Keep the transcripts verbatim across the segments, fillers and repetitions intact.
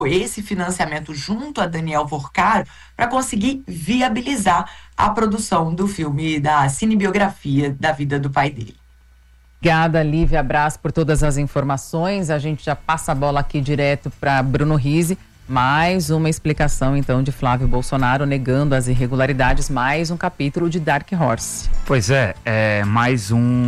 esse financiamento junto a Daniel Vorcaro para conseguir viabilizar a produção do filme, da cinebiografia da vida do pai dele. Obrigada, Lívia Abraço, por todas as informações. A gente já passa a bola aqui direto para Bruno Rizzi. Mais uma explicação, então, de Flávio Bolsonaro negando as irregularidades, mais um capítulo de Dark Horse. Pois é, é mais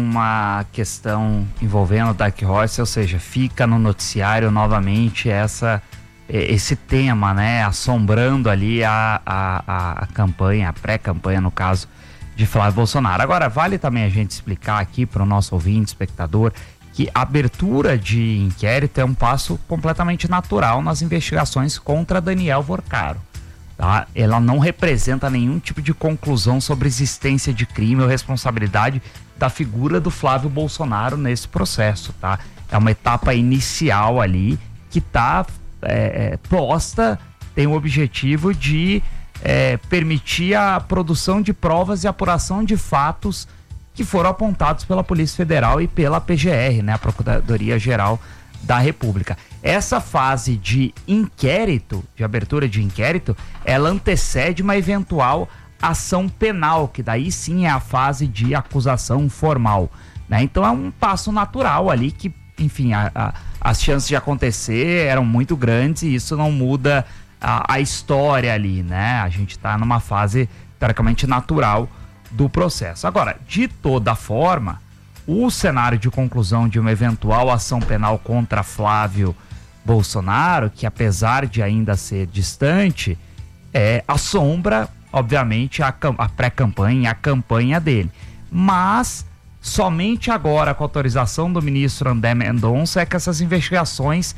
uma questão envolvendo Dark Horse, ou seja, fica no noticiário novamente essa, esse tema, né, assombrando ali a, a, a campanha, a pré-campanha, no caso, de Flávio Bolsonaro. Agora, vale também a gente explicar aqui para o nosso ouvinte, espectador, que a abertura de inquérito é um passo completamente natural nas investigações contra Daniel Vorcaro, tá? Ela não representa nenhum tipo de conclusão sobre existência de crime ou responsabilidade da figura do Flávio Bolsonaro nesse processo, tá? É uma etapa inicial ali que está é, é, posta, tem o objetivo de É, permitir a produção de provas e apuração de fatos que foram apontados pela Polícia Federal e pela P G R, né, a Procuradoria-Geral da República. Essa fase de inquérito, de abertura de inquérito, ela antecede uma eventual ação penal, que daí sim é a fase de acusação formal, né? Então é um passo natural ali que, enfim, a, a, as chances de acontecer eram muito grandes e isso não muda A, a história ali, né? A gente tá numa fase teoricamente natural do processo. Agora, de toda forma, o cenário de conclusão de uma eventual ação penal contra Flávio Bolsonaro, que apesar de ainda ser distante, é, assombra, obviamente, a, a pré-campanha, a campanha dele. Mas somente agora, com a autorização do ministro André Mendonça, é que essas investigações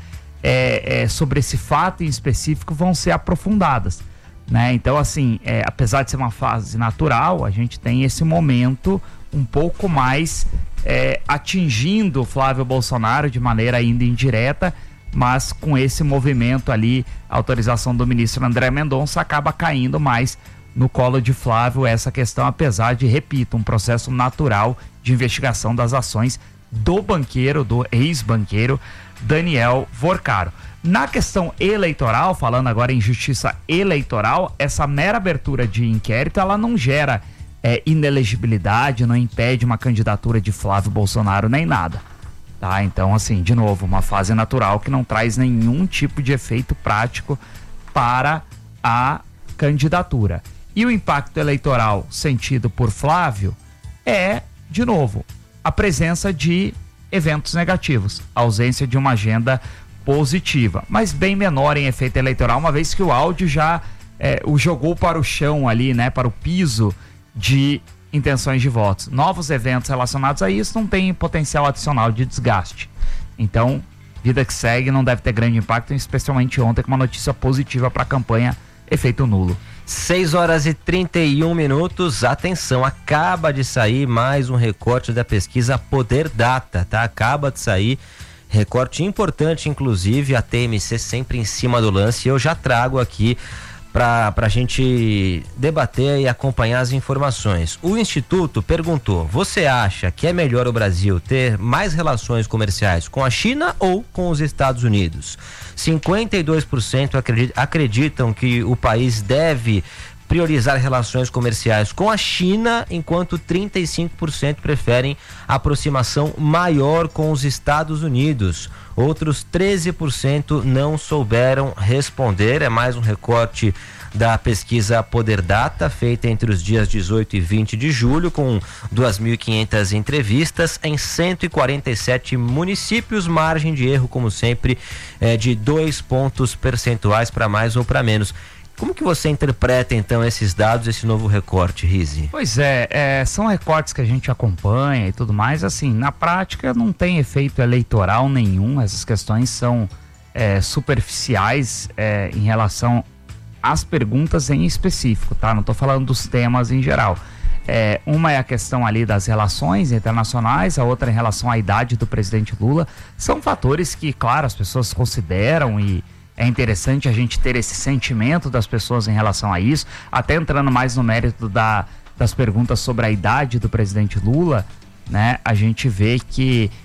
É, é, sobre esse fato em específico vão ser aprofundadas, né? Então, assim, é, apesar de ser uma fase natural, a gente tem esse momento um pouco mais é, atingindo o Flávio Bolsonaro de maneira ainda indireta, mas com esse movimento ali, a autorização do ministro André Mendonça acaba caindo mais no colo de Flávio essa questão, apesar de, repito, um processo natural de investigação das ações do banqueiro, do ex-banqueiro Daniel Vorcaro. Na questão eleitoral, falando agora em justiça eleitoral, essa mera abertura de inquérito, ela não gera é, inelegibilidade, não impede uma candidatura de Flávio Bolsonaro nem nada, tá? Então, assim, de novo, uma fase natural que não traz nenhum tipo de efeito prático para a candidatura. E o impacto eleitoral sentido por Flávio é, de novo, a presença de eventos negativos, a ausência de uma agenda positiva, mas bem menor em efeito eleitoral, uma vez que o áudio já é, o jogou para o chão ali, né, para o piso de intenções de votos. Novos eventos relacionados a isso não tem potencial adicional de desgaste. Então, vida que segue, não deve ter grande impacto, especialmente ontem com uma notícia positiva para a campanha, efeito nulo. seis horas e trinta e um minutos, atenção, acaba de sair mais um recorte da pesquisa Poder Data, tá? Acaba de sair, recorte importante, inclusive, a T M C sempre em cima do lance, e eu já trago aqui para a gente debater e acompanhar as informações. O Instituto perguntou: você acha que é melhor o Brasil ter mais relações comerciais com a China ou com os Estados Unidos? cinquenta e dois por cento acreditam que o país deve priorizar relações comerciais com a China, enquanto trinta e cinco por cento preferem aproximação maior com os Estados Unidos. Outros treze por cento não souberam responder. É mais um recorte da pesquisa Poder Data, feita entre os dias dezoito e vinte de julho, com duas mil e quinhentas entrevistas em cento e quarenta e sete municípios. Margem de erro, como sempre, é de dois pontos percentuais para mais ou para menos. Como que você interpreta, então, esses dados, esse novo recorte, Rizzi? Pois é, é, são recortes que a gente acompanha e tudo mais. Assim, na prática não tem efeito eleitoral nenhum. Essas questões são é, superficiais é, em relação às perguntas em específico, tá? Não estou falando dos temas em geral. É, uma é a questão ali das relações internacionais, a outra em relação à idade do presidente Lula. São fatores que, claro, as pessoas consideram, e é interessante a gente ter esse sentimento das pessoas em relação a isso. Até entrando mais no mérito da, das perguntas sobre a idade do presidente Lula, né? A gente vê que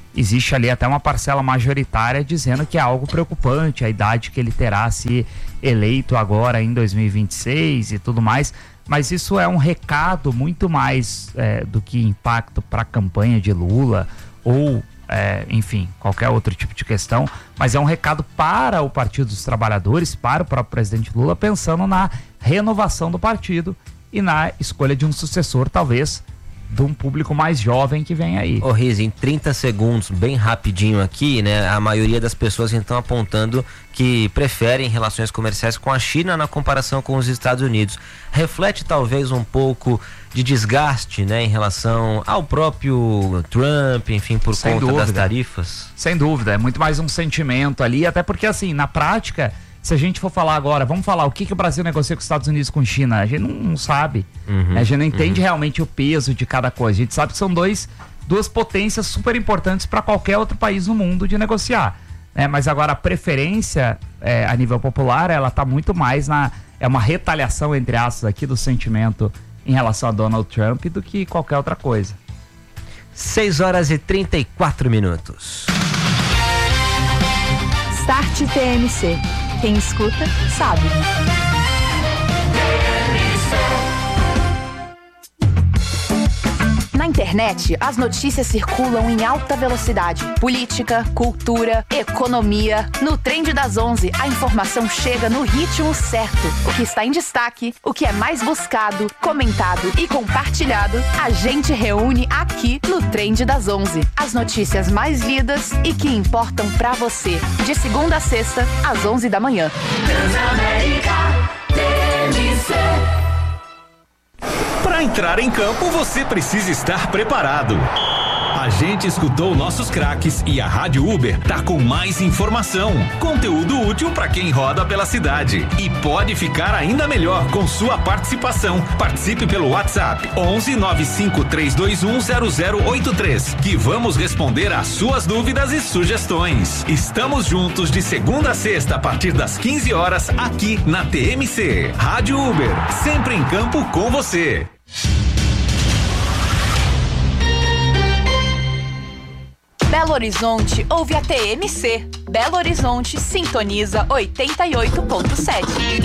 existe ali até uma parcela majoritária dizendo que é algo preocupante, a idade que ele terá se eleito agora em dois mil e vinte e seis e tudo mais, mas isso é um recado muito mais é, do que impacto para a campanha de Lula ou, é, enfim, qualquer outro tipo de questão, mas é um recado para o Partido dos Trabalhadores, para o próprio presidente Lula, pensando na renovação do partido e na escolha de um sucessor, talvez, de um público mais jovem que vem aí. Ô Riz, em trinta segundos, bem rapidinho aqui, né? A maioria das pessoas então apontando que preferem relações comerciais com a China na comparação com os Estados Unidos. Reflete talvez um pouco de desgaste, né, em relação ao próprio Trump, enfim, por Sem conta dúvida. das tarifas? Sem dúvida, é muito mais um sentimento ali, até porque assim, na prática, se a gente for falar agora, vamos falar o que, que o Brasil negocia com os Estados Unidos, com China, a gente não, não sabe, Uhum, a gente não entende uhum. realmente o peso de cada coisa, a gente sabe que são dois, duas potências super importantes para qualquer outro país no mundo de negociar, né? Mas agora a preferência é, a nível popular, ela está muito mais na, é uma retaliação entre aspas aqui do sentimento em relação a Donald Trump do que qualquer outra coisa. seis horas e trinta e quatro minutos. Start T M C. Quem escuta, sabe. Na internet, as notícias circulam em alta velocidade. Política, cultura, economia. No Trend das onze, a informação chega no ritmo certo. O que está em destaque, o que é mais buscado, comentado e compartilhado, a gente reúne aqui no Trend das onze. As notícias mais lidas e que importam pra você. De segunda a sexta, às onze da manhã. Transamérica T M C. Para entrar em campo, você precisa estar preparado. A gente escutou nossos craques e a Rádio Uber tá com mais informação, conteúdo útil para quem roda pela cidade. E pode ficar ainda melhor com sua participação. Participe pelo WhatsApp onze nove cinco três dois um zero zero oito três, que vamos responder às suas dúvidas e sugestões. Estamos juntos de segunda a sexta a partir das quinze horas aqui na T M C. Rádio Uber, sempre em campo com você. Belo Horizonte ouve a T M C. Belo Horizonte sintoniza oitenta e oito ponto sete.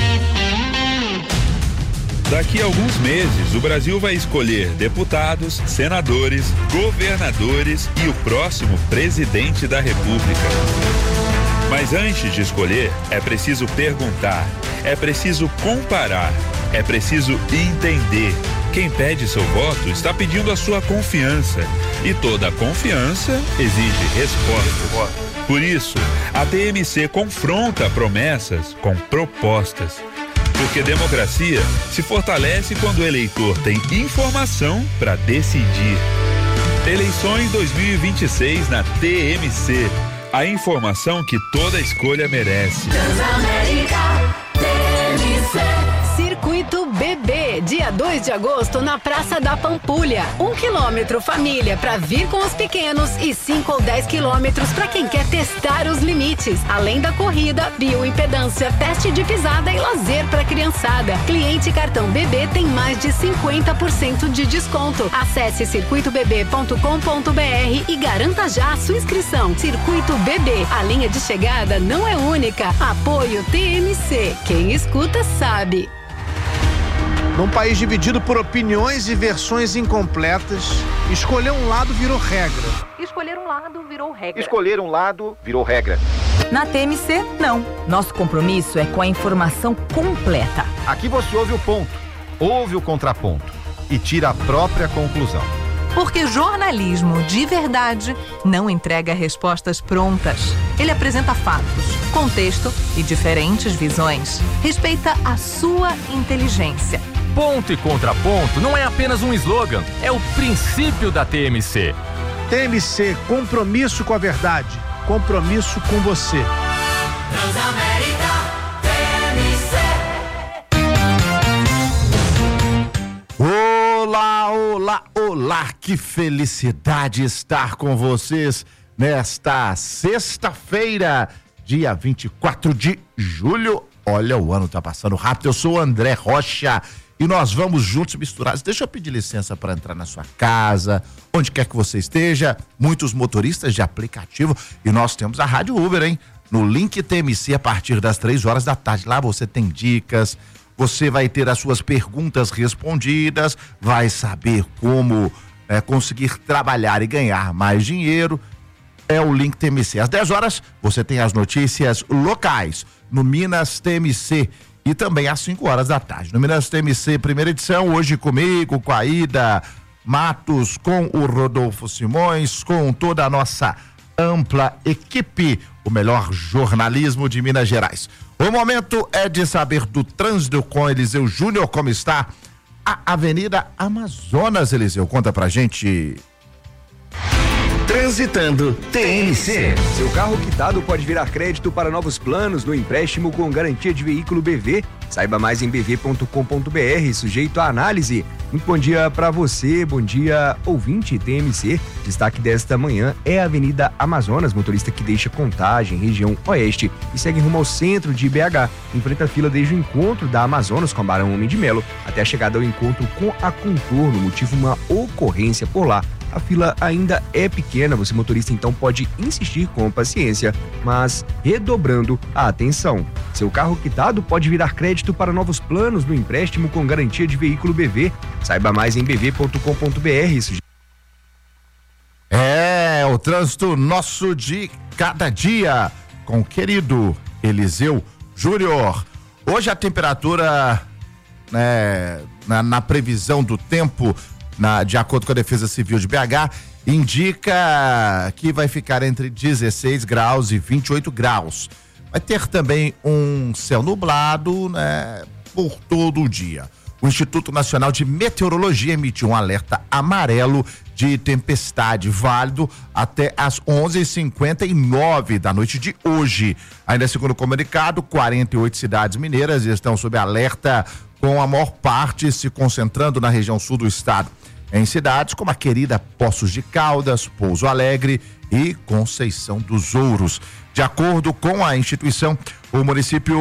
Daqui a alguns meses, o Brasil vai escolher deputados, senadores, governadores e o próximo presidente da República. Mas antes de escolher, é preciso perguntar, é preciso comparar, é preciso entender. Quem pede seu voto está pedindo a sua confiança. E toda confiança exige resposta. Por isso, a T M C confronta promessas com propostas. Porque democracia se fortalece quando o eleitor tem informação para decidir. Eleições dois mil e vinte e seis na T M C. A informação que toda escolha merece. Transamérica T M C. Circuito Bebê, dia dois de agosto na Praça da Pampulha. Um quilômetro família para vir com os pequenos e cinco ou dez quilômetros para quem quer testar os limites. Além da corrida, bioimpedância, teste de pisada e lazer para criançada. Cliente cartão Bebê tem mais de cinquenta por cento de desconto. Acesse circuito bebê ponto com ponto br e garanta já a sua inscrição. Circuito Bebê, a linha de chegada não é única. Apoio T M C. Quem escuta sabe. Num país dividido por opiniões e versões incompletas, escolher um lado virou regra. Escolher um lado virou regra. Escolher um lado virou regra. Na T M C, não. Nosso compromisso é com a informação completa. Aqui você ouve o ponto, ouve o contraponto e tira a própria conclusão. Porque jornalismo de verdade não entrega respostas prontas. Ele apresenta fatos, contexto e diferentes visões. Respeita a sua inteligência. Ponto e contraponto não é apenas um slogan, é o princípio da T M C. T M C, compromisso com a verdade, compromisso com você. Transamérica T M C. Olá, olá, olá, que felicidade estar com vocês nesta sexta-feira, dia vinte e quatro de julho. Olha, o ano tá passando rápido. Eu sou o André Rocha e nós vamos juntos misturados. Deixa eu pedir licença para entrar na sua casa, onde quer que você esteja. Muitos motoristas de aplicativo, e nós temos a Rádio Uber, hein? No Link T M C a partir das três horas da tarde. Lá você tem dicas, você vai ter as suas perguntas respondidas, vai saber como é, conseguir trabalhar e ganhar mais dinheiro. É o Link T M C. Às dez horas você tem as notícias locais no Minas T M C e também às cinco horas da tarde. No Minas T M C, primeira edição, hoje comigo, com a Ida Matos, com o Rodolfo Simões, com toda a nossa ampla equipe, o melhor jornalismo de Minas Gerais. O momento é de saber do trânsito com Eliseu Júnior. Como está a Avenida Amazonas, Eliseu? Conta pra gente. Transitando T M C. Seu carro quitado pode virar crédito para novos planos no empréstimo com garantia de veículo B V. Saiba mais em b v ponto com ponto b r, sujeito à análise. Muito bom dia para você, bom dia ouvinte T M C. Destaque desta manhã é a Avenida Amazonas, motorista que deixa Contagem, região oeste, e segue rumo ao centro de B H. Enfrenta a fila desde o encontro da Amazonas com a Barão Homem de Melo até a chegada ao encontro com a Contorno, motivo uma ocorrência por lá. A fila ainda é pequena, você motorista então pode insistir com paciência, mas redobrando a atenção. Seu carro quitado pode virar crédito para novos planos no empréstimo com garantia de veículo B V. Saiba mais em b v ponto com ponto b r. É, o trânsito nosso de cada dia com o querido Eliseu Júnior. Hoje a temperatura, né, na, na previsão do tempo, Na, de acordo com a Defesa Civil de B H, indica que vai ficar entre dezesseis graus e vinte e oito graus. Vai ter também um céu nublado, né, por todo o dia. O Instituto Nacional de Meteorologia emitiu um alerta amarelo de tempestade válido até às onze e cinquenta e nove da noite de hoje. Ainda segundo o comunicado, quarenta e oito cidades mineiras estão sob alerta, com a maior parte se concentrando na região sul do estado, em cidades como a querida Poços de Caldas, Pouso Alegre e Conceição dos Ouros. De acordo com a instituição, o município,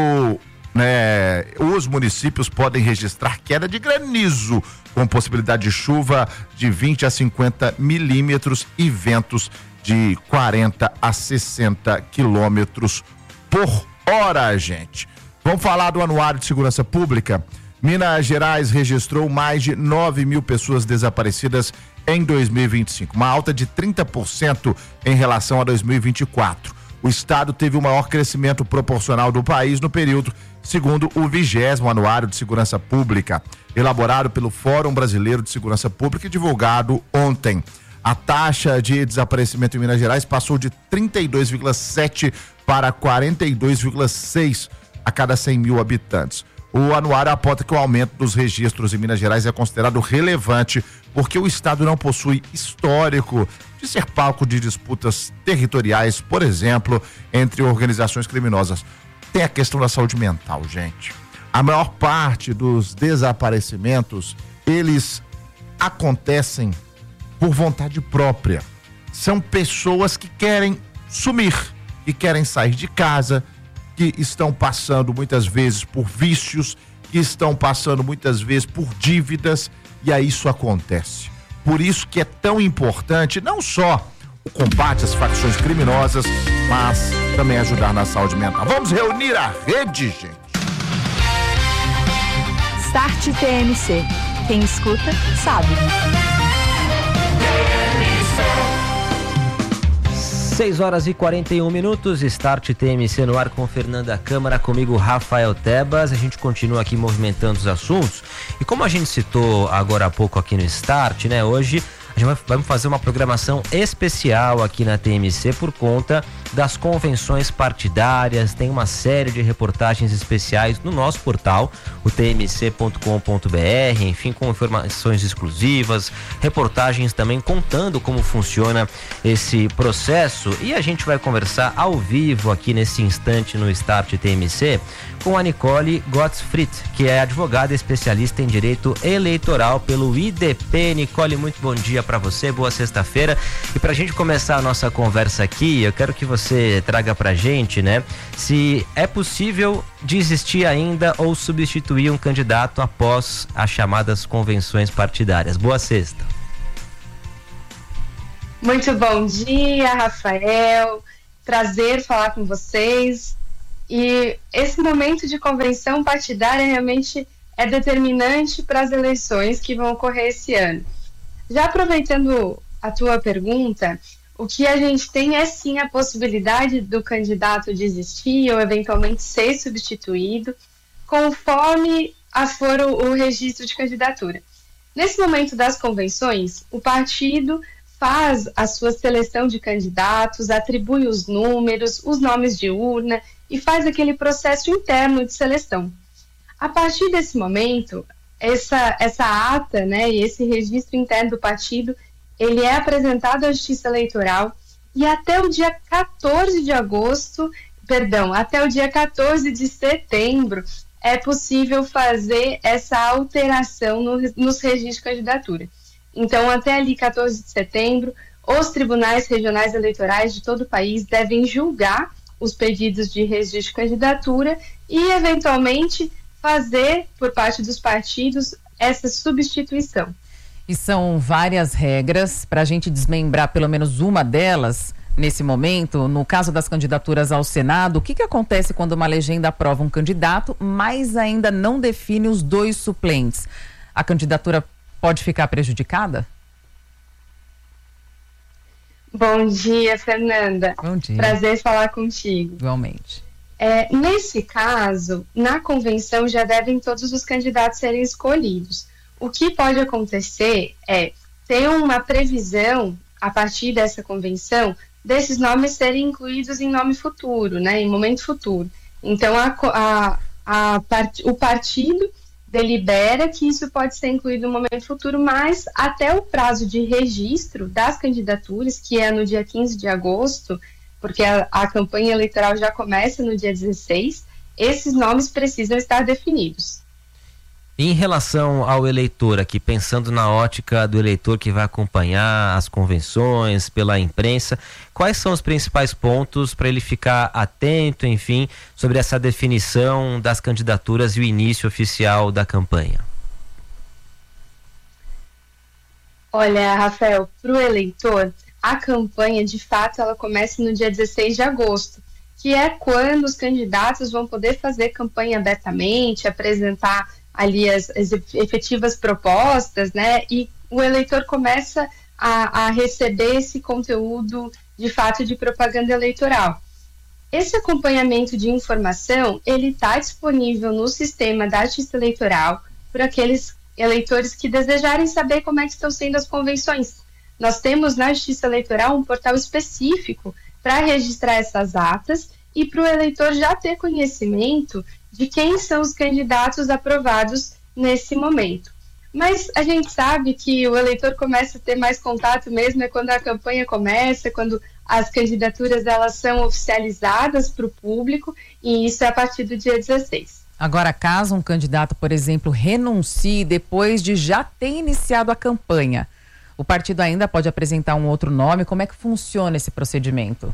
né, os municípios podem registrar queda de granizo, com possibilidade de chuva de vinte a cinquenta milímetros e ventos de quarenta a sessenta quilômetros por hora, gente. Vamos falar do Anuário de Segurança Pública. Minas Gerais registrou mais de nove mil pessoas desaparecidas em dois mil e vinte e cinco, uma alta de trinta por cento em relação a dois mil e vinte e quatro. O estado teve o maior crescimento proporcional do país no período, segundo o vigésimo Anuário de Segurança Pública, elaborado pelo Fórum Brasileiro de Segurança Pública e divulgado ontem. A taxa de desaparecimento em Minas Gerais passou de trinta e dois vírgula sete para quarenta e dois vírgula seis a cada cem mil habitantes. O anuário aponta que o aumento dos registros em Minas Gerais é considerado relevante porque o estado não possui histórico de ser palco de disputas territoriais, por exemplo, entre organizações criminosas. Tem a questão da saúde mental, gente. A maior parte dos desaparecimentos, eles acontecem por vontade própria. São pessoas que querem sumir, que querem sair de casa, que estão passando muitas vezes por vícios, que estão passando muitas vezes por dívidas, e aí isso acontece. Por isso que é tão importante não só o combate às facções criminosas, mas também ajudar na saúde mental. Vamos reunir a rede, gente. Start T M C. Quem escuta, sabe. seis horas e quarenta e um minutos, Start T M C no ar com Fernanda Câmara, comigo Rafael Tebas. A gente continua aqui movimentando os assuntos. E como a gente citou agora há pouco aqui no Start, né? Hoje a gente vai, vamos fazer uma programação especial aqui na T M C por conta das convenções partidárias. Tem uma série de reportagens especiais no nosso portal, o t m c ponto com ponto b r, enfim, com informações exclusivas, reportagens também contando como funciona esse processo. E a gente vai conversar ao vivo aqui nesse instante no Start T M C com a Nicole Gottfried, que é advogada especialista em direito eleitoral pelo I D P. Nicole, muito bom dia para você, boa sexta-feira. E pra gente começar a nossa conversa aqui, eu quero que você traga pra gente, né, se é possível desistir ainda ou substituir um candidato após as chamadas convenções partidárias. Boa sexta. Muito bom dia, Rafael. Prazer falar com vocês. E esse momento de convenção partidária realmente é determinante para as eleições que vão ocorrer esse ano. Já aproveitando a tua pergunta, o que a gente tem é sim a possibilidade do candidato desistir ou eventualmente ser substituído, conforme for o, o registro de candidatura. Nesse momento das convenções, o partido faz a sua seleção de candidatos, atribui os números, os nomes de urna e faz aquele processo interno de seleção. A partir desse momento, essa, essa ata, né, e esse registro interno do partido, ele é apresentado à Justiça Eleitoral e até o dia quatorze de agosto, perdão, até o dia quatorze de setembro, é possível fazer essa alteração no, nos registros de candidatura. Então, até ali, quatorze de setembro, os tribunais regionais eleitorais de todo o país devem julgar os pedidos de registro de candidatura e, eventualmente, fazer, por parte dos partidos, essa substituição. E são várias regras para a gente desmembrar pelo menos uma delas nesse momento. No caso das candidaturas ao Senado, o que, que acontece quando uma legenda aprova um candidato, mas ainda não define os dois suplentes? A candidatura pode ficar prejudicada? Bom dia, Fernanda. Bom dia. Prazer falar contigo. Igualmente. É, nesse caso, na convenção já devem todos os candidatos serem escolhidos. O que pode acontecer é ter uma previsão, a partir dessa convenção, desses nomes serem incluídos em nome futuro, né, em momento futuro. Então, a, a, a part, o partido delibera que isso pode ser incluído no momento futuro, mas até o prazo de registro das candidaturas, que é no dia quinze de agosto, porque a, a campanha eleitoral já começa no dia dezesseis, esses nomes precisam estar definidos. Em relação ao eleitor aqui, pensando na ótica do eleitor que vai acompanhar as convenções pela imprensa, quais são os principais pontos para ele ficar atento, enfim, sobre essa definição das candidaturas e o início oficial da campanha? Olha, Rafael, para o eleitor, a campanha, de fato, ela começa no dia dezesseis de agosto, que é quando os candidatos vão poder fazer campanha abertamente, apresentar ali as, as efetivas propostas, né, e o eleitor começa a, a receber esse conteúdo, de fato, de propaganda eleitoral. Esse acompanhamento de informação, ele está disponível no sistema da Justiça Eleitoral para aqueles eleitores que desejarem saber como é que estão sendo as convenções. Nós temos na Justiça Eleitoral um portal específico para registrar essas atas e para o eleitor já ter conhecimento de quem são os candidatos aprovados nesse momento. Mas a gente sabe que o eleitor começa a ter mais contato mesmo é quando a campanha começa, quando as candidaturas elas são oficializadas para o público, e isso é a partir do dia dezesseis. Agora, caso um candidato, por exemplo, renuncie depois de já ter iniciado a campanha, o partido ainda pode apresentar um outro nome? Como é que funciona esse procedimento?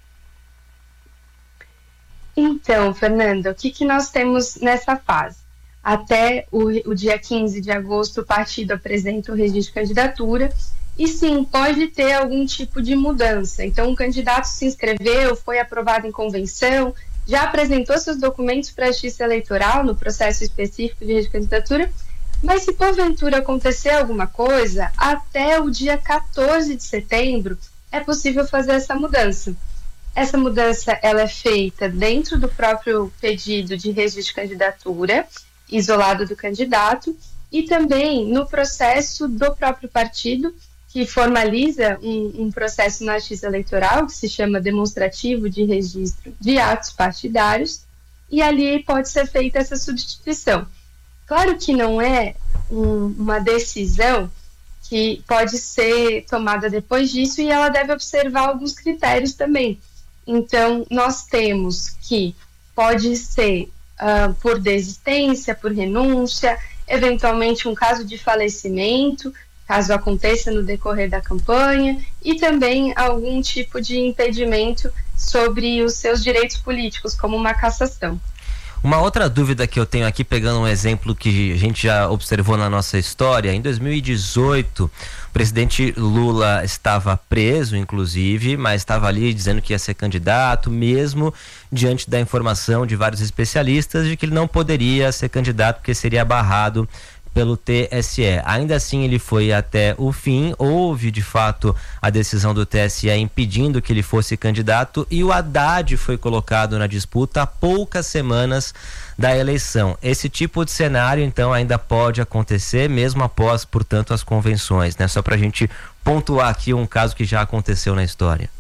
Então, Fernanda, o que, que nós temos nessa fase? Até o, o dia quinze de agosto, o partido apresenta o registro de candidatura e sim, pode ter algum tipo de mudança. Então, um candidato se inscreveu, foi aprovado em convenção, já apresentou seus documentos para a Justiça Eleitoral no processo específico de registro de candidatura, mas se porventura acontecer alguma coisa, até o dia quatorze de setembro é possível fazer essa mudança. Essa mudança ela é feita dentro do próprio pedido de registro de candidatura, isolado do candidato, e também no processo do próprio partido, que formaliza um, um processo na Justiça Eleitoral, que se chama demonstrativo de registro de atos partidários, e ali pode ser feita essa substituição. Claro que não é um, uma decisão que pode ser tomada depois disso, e ela deve observar alguns critérios também. Então, nós temos que pode ser uh, por desistência, por renúncia, eventualmente um caso de falecimento, caso aconteça no decorrer da campanha, e também algum tipo de impedimento sobre os seus direitos políticos, como uma cassação. Uma outra dúvida que eu tenho aqui, pegando um exemplo que a gente já observou na nossa história, em dois mil e dezoito, o presidente Lula estava preso, inclusive, mas estava ali dizendo que ia ser candidato, mesmo diante da informação de vários especialistas de que ele não poderia ser candidato porque seria barrado pelo T S E. Ainda assim, ele foi até o fim, houve de fato a decisão do T S E impedindo que ele fosse candidato, e o Haddad foi colocado na disputa há poucas semanas da eleição. Esse tipo de cenário, então, ainda pode acontecer, mesmo após, portanto, as convenções, né? Só para a gente pontuar aqui um caso que já aconteceu na história.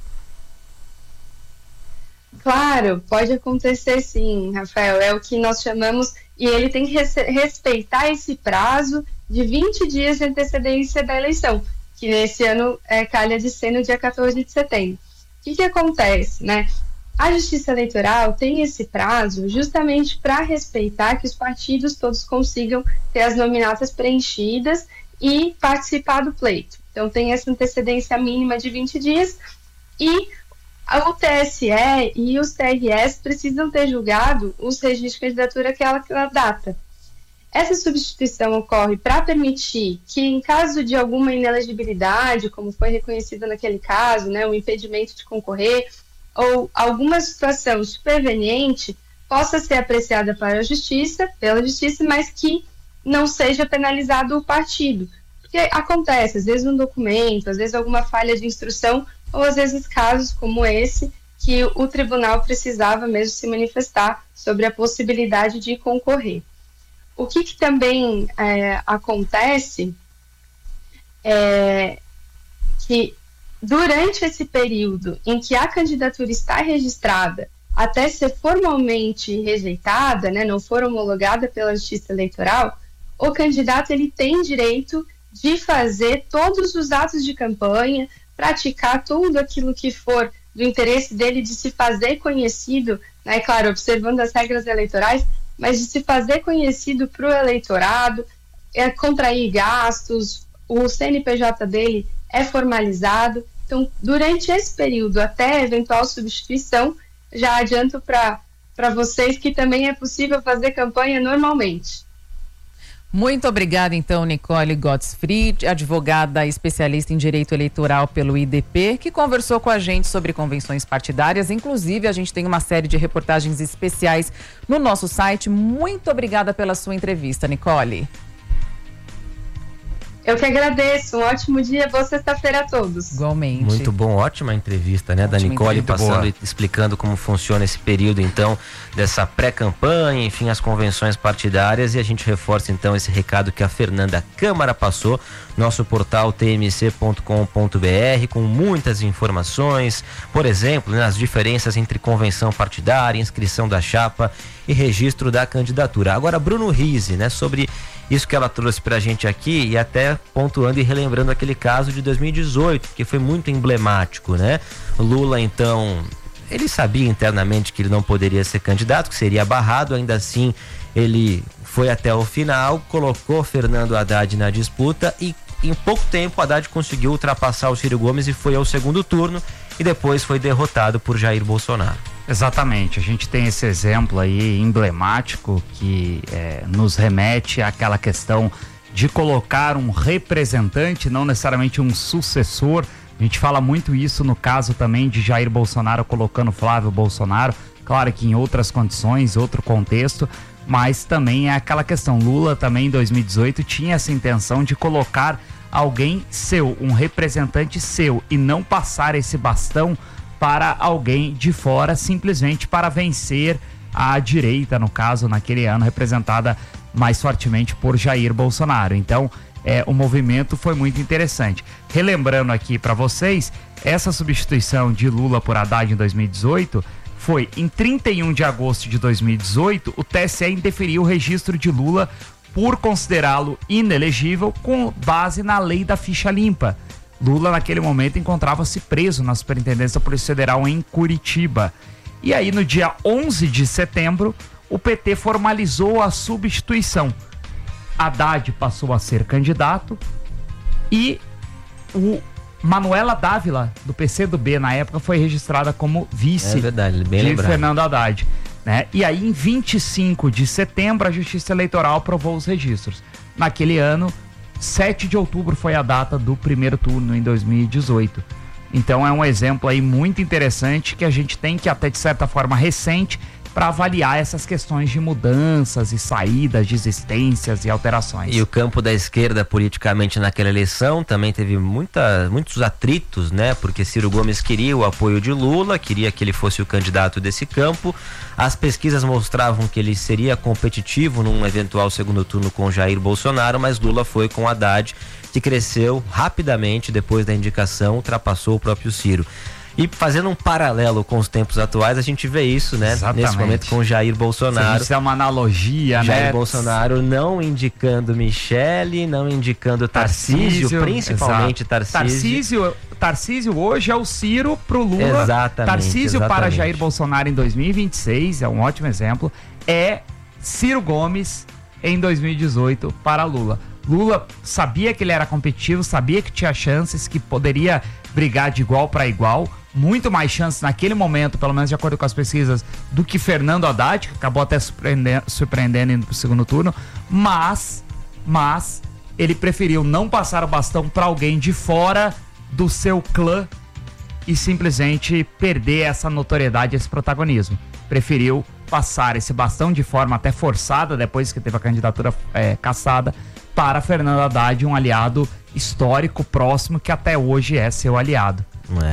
Claro, pode acontecer sim, Rafael, é o que nós chamamos, e ele tem que res- respeitar esse prazo de vinte dias de antecedência da eleição, que nesse ano é, calha de ser no dia quatorze de setembro. O que que acontece, né? A Justiça Eleitoral tem esse prazo justamente para respeitar que os partidos todos consigam ter as nominatas preenchidas e participar do pleito. Então tem essa antecedência mínima de vinte dias, e o T S E e os T R S precisam ter julgado os registros de candidatura àquela data. Essa substituição ocorre para permitir que, em caso de alguma inelegibilidade, como foi reconhecido naquele caso, né, um impedimento de concorrer, ou alguma situação superveniente, possa ser apreciada para a justiça, pela justiça, mas que não seja penalizado o partido. Porque acontece, às vezes um documento, às vezes alguma falha de instrução, ou às vezes casos como esse, que o tribunal precisava mesmo se manifestar sobre a possibilidade de concorrer. O que, que também é, acontece é que durante esse período em que a candidatura está registrada até ser formalmente rejeitada, né, não for homologada pela Justiça Eleitoral, o candidato ele tem direito de fazer todos os atos de campanha, praticar tudo aquilo que for do interesse dele de se fazer conhecido, né, claro, observando as regras eleitorais, mas de se fazer conhecido para o eleitorado, é, contrair gastos, o C N P J dele é formalizado. Então, durante esse período, até eventual substituição, já adianto para para vocês que também é possível fazer campanha normalmente. Muito obrigada, então, Nicole Gottsfried, advogada especialista em direito eleitoral pelo I D P, que conversou com a gente sobre convenções partidárias. Inclusive, a gente tem uma série de reportagens especiais no nosso site. Muito obrigada pela sua entrevista, Nicole. Eu que agradeço. Um ótimo dia, boa sexta-feira a todos. Igualmente. Muito bom, ótima entrevista, né, ótima da Nicole, passando e explicando como funciona esse período, então, dessa pré-campanha, enfim, as convenções partidárias, e a gente reforça, então, esse recado que a Fernanda Câmara passou, nosso portal t m c ponto com ponto b r, com muitas informações, por exemplo, né, as diferenças entre convenção partidária, inscrição da chapa e registro da candidatura. Agora, Bruno Rizzi, né, sobre isso que ela trouxe pra gente aqui, e até pontuando e relembrando aquele caso de dois mil e dezoito, que foi muito emblemático, né? Lula, então, ele sabia internamente que ele não poderia ser candidato, que seria barrado, ainda assim ele foi até o final, colocou Fernando Haddad na disputa e em pouco tempo Haddad conseguiu ultrapassar o Ciro Gomes e foi ao segundo turno, e depois foi derrotado por Jair Bolsonaro. Exatamente, a gente tem esse exemplo aí emblemático que é, nos remete àquela questão de colocar um representante, não necessariamente um sucessor. A gente fala muito isso no caso também de Jair Bolsonaro colocando Flávio Bolsonaro, claro que em outras condições, outro contexto, mas também é aquela questão. Lula também em dois mil e dezoito tinha essa intenção de colocar alguém seu, um representante seu, e não passar esse bastão para alguém de fora, simplesmente para vencer a direita, no caso, naquele ano, representada mais fortemente por Jair Bolsonaro. Então, é, o movimento foi muito interessante. Relembrando aqui para vocês, essa substituição de Lula por Haddad em dois mil e dezoito foi em trinta e um de agosto de dois mil e dezoito, o T S E indeferiu o registro de Lula por considerá-lo inelegível com base na lei da ficha limpa. Lula, naquele momento, encontrava-se preso na Superintendência da Polícia Federal em Curitiba. E aí, no dia onze de setembro, o P T formalizou a substituição. Haddad passou a ser candidato, E o Manuela Dávila, do P C do B, na época, foi registrada como vice é verdade, bem de lembrado. Fernando Haddad. Né? E aí, em vinte e cinco de setembro, a Justiça Eleitoral aprovou os registros. Naquele ano, sete de outubro foi a data do primeiro turno, em dois mil e dezoito. Então é um exemplo aí muito interessante que a gente tem, que até de certa forma recente, para avaliar essas questões de mudanças e saídas, desistências e alterações. E o campo da esquerda politicamente naquela eleição também teve muita, muitos atritos, né? Porque Ciro Gomes queria o apoio de Lula, queria que ele fosse o candidato desse campo. As pesquisas mostravam que ele seria competitivo num eventual segundo turno com Jair Bolsonaro, mas Lula foi com Haddad, que cresceu rapidamente depois da indicação, ultrapassou o próprio Ciro. E fazendo um paralelo com os tempos atuais, a gente vê isso, né? Exatamente. Nesse momento com Jair Bolsonaro. Isso é uma analogia, Jair né? Bolsonaro não indicando Michele, não indicando Tarcísio, Tarcísio principalmente exato. Tarcísio. Tarcísio. Tarcísio hoje é o Ciro pro Lula. Exatamente. Tarcísio exatamente. para Jair Bolsonaro em dois mil e vinte e seis, é um ótimo exemplo. É Ciro Gomes em dois mil e dezoito para Lula. Lula sabia que ele era competitivo, sabia que tinha chances, que poderia brigar de igual para igual, muito mais chances naquele momento, pelo menos de acordo com as pesquisas, do que Fernando Haddad, que acabou até surpreendendo, surpreendendo indo pro segundo turno, mas, mas ele preferiu não passar o bastão para alguém de fora do seu clã e simplesmente perder essa notoriedade, esse protagonismo. Preferiu passar esse bastão de forma até forçada, depois que teve a candidatura é, cassada, para Fernando Haddad, um aliado histórico próximo que até hoje é seu aliado. É.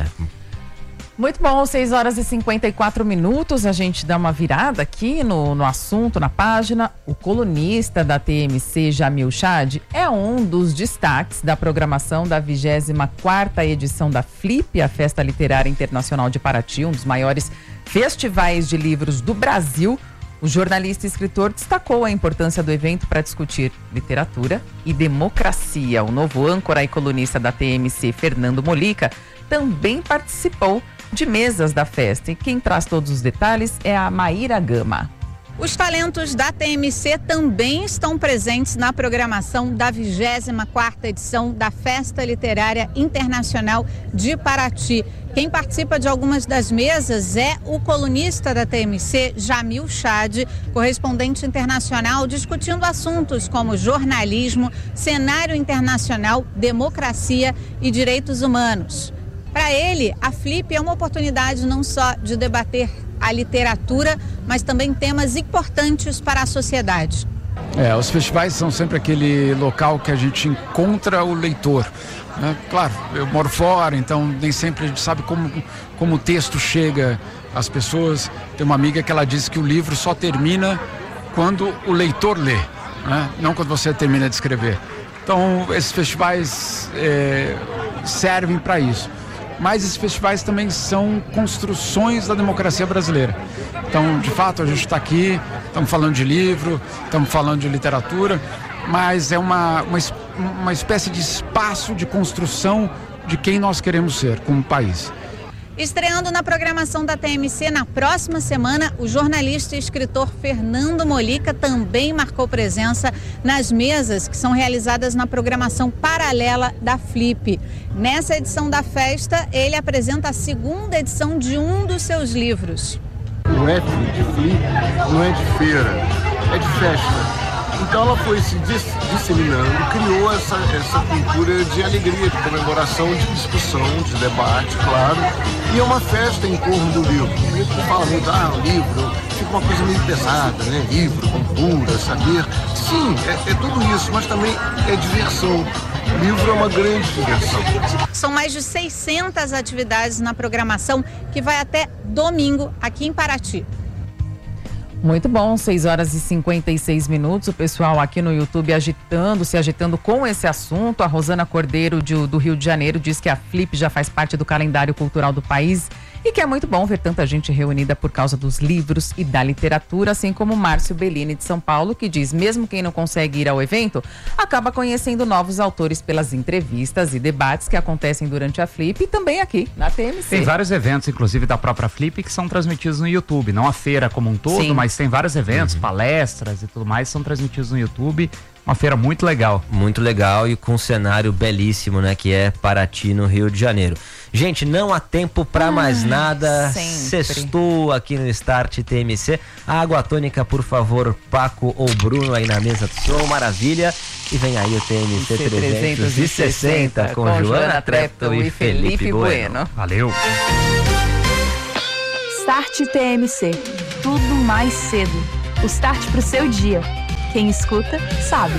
Muito bom, seis horas e cinquenta e quatro minutos, a gente dá uma virada aqui no, no assunto, na página. O colunista da T M C, Jamil Chad, é um dos destaques da programação da vigésima quarta edição da Flip, a Festa Literária Internacional de Paraty, um dos maiores festivais de livros do Brasil. O jornalista e escritor destacou a importância do evento para discutir literatura e democracia. O novo âncora e colunista da T M C, Fernando Molica, também participou de mesas da festa. E quem traz todos os detalhes é a Maíra Gama. Os talentos da T M C também estão presentes na programação da vigésima quarta edição da Festa Literária Internacional de Paraty. Quem participa de algumas das mesas é o colunista da T M C, Jamil Chad, correspondente internacional, discutindo assuntos como jornalismo, cenário internacional, democracia e direitos humanos. Para ele, a Flip é uma oportunidade não só de debater a literatura, mas também temas importantes para a sociedade. É, os festivais são sempre aquele local que a gente encontra o leitor, né? Claro, eu moro fora, então nem sempre a gente sabe como, como o texto chega às pessoas. Tem uma amiga que ela diz que o livro só termina quando o leitor lê, né? Não quando você termina de escrever. Então, esses festivais é, servem para isso. Mas esses festivais também são construções da democracia brasileira. Então, de fato, a gente está aqui, estamos falando de livro, estamos falando de literatura, mas é uma, uma, uma espécie de espaço de construção de quem nós queremos ser como país. Estreando na programação da T M C na próxima semana, o jornalista e escritor Fernando Molica também marcou presença nas mesas que são realizadas na programação paralela da Flip. Nessa edição da festa, ele apresenta a segunda edição de um dos seus livros. O F de Flip não é de feira, é de festa. Então ela foi se disseminando, criou essa, essa cultura de alegria, de comemoração, de discussão, de debate, claro. E é uma festa em torno do livro. O livro fala muito, ah, o livro, fica uma coisa meio pesada, né? Livro, cultura, saber. Sim, é, é tudo isso, mas também é diversão. O livro é uma grande diversão. São mais de seiscentas atividades na programação que vai até domingo aqui em Paraty. Muito bom, seis horas e cinquenta e seis minutos. O pessoal aqui no YouTube agitando, se agitando com esse assunto. A Rosana Cordeiro de, do Rio de Janeiro diz que a Flip já faz parte do calendário cultural do país e que é muito bom ver tanta gente reunida por causa dos livros e da literatura, assim como o Márcio Bellini de São Paulo, que diz, mesmo quem não consegue ir ao evento, acaba conhecendo novos autores pelas entrevistas e debates que acontecem durante a Flip e também aqui na T M C. Tem vários eventos, inclusive da própria Flip, que são transmitidos no YouTube, não a feira como um todo, Sim. mas tem vários eventos, uhum. palestras e tudo mais, são transmitidos no YouTube. uma feira muito legal. Muito legal e com um cenário belíssimo, né? Que é Paraty, no Rio de Janeiro. Gente, não há tempo para mais nada. sempre. Sextou aqui no Start T M C. Água tônica, por favor, Paco ou Bruno aí na mesa do som, maravilha. E vem aí o T M C trezentos e sessenta com, com Joana Trepton e Felipe Bueno. bueno. Valeu. Start T M C. Tudo mais cedo. O start pro seu dia. Quem escuta, sabe.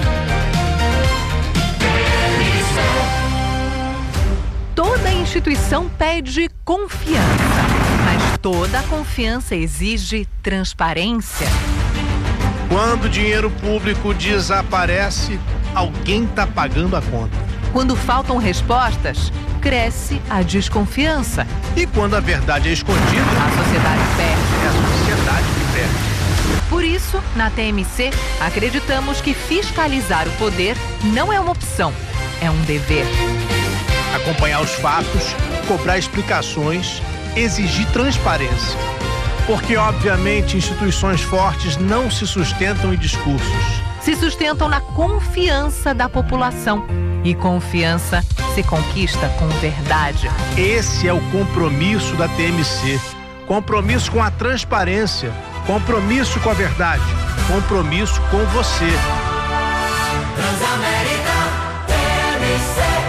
Toda instituição pede confiança, mas toda confiança exige transparência. Quando o dinheiro público desaparece, alguém está pagando a conta. Quando faltam respostas, cresce a desconfiança. E quando a verdade é escondida, a sociedade perde. É a sociedade que perde. Por isso, na T M C, acreditamos que fiscalizar o poder não é uma opção, é um dever. Acompanhar os fatos, cobrar explicações, exigir transparência. Porque, obviamente, instituições fortes não se sustentam em discursos. Se sustentam na confiança da população. E confiança se conquista com verdade. Esse é o compromisso da T M C. Compromisso com a transparência. Compromisso com a verdade. Compromisso com você. Transamérica T M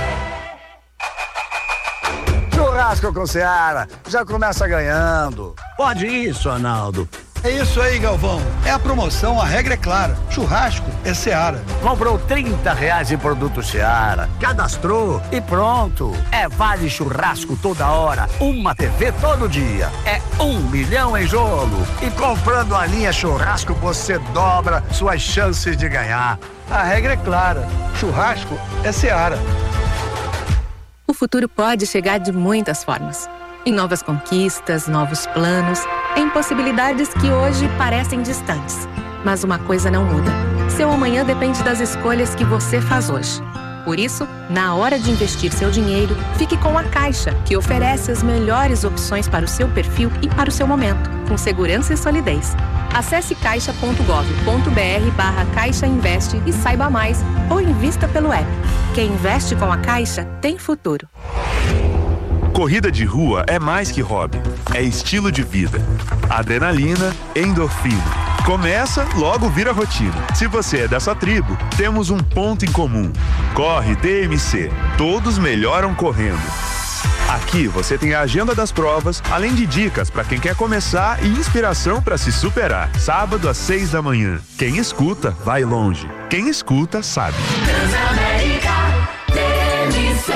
C. Churrasco com Seara. Já começa ganhando. Pode isso, Arnaldo. É isso aí, Galvão. É a promoção, a regra é clara. Churrasco é Seara. Comprou trinta reais em produto Seara. Cadastrou e pronto. É vale churrasco toda hora. Uma T V todo dia. É um milhão em jogo. E comprando a linha churrasco, você dobra suas chances de ganhar. A regra é clara. Churrasco é Seara. O futuro pode chegar de muitas formas. Em novas conquistas, novos planos, em possibilidades que hoje parecem distantes. Mas uma coisa não muda. Seu amanhã depende das escolhas que você faz hoje. Por isso, na hora de investir seu dinheiro, fique com a Caixa, que oferece as melhores opções para o seu perfil e para o seu momento, com segurança e solidez. Acesse caixa ponto gov ponto br barra Caixa Investe e saiba mais, ou invista pelo app. Quem investe com a Caixa tem futuro. Corrida de rua é mais que hobby, é estilo de vida. Adrenalina, endorfina. Começa, logo vira rotina. Se você é dessa tribo, temos um ponto em comum. Corre T M C. Todos melhoram correndo. Aqui você tem a agenda das provas, além de dicas para quem quer começar e inspiração para se superar. Sábado às seis da manhã. Quem escuta, vai longe. Quem escuta, sabe. Transamérica T M C.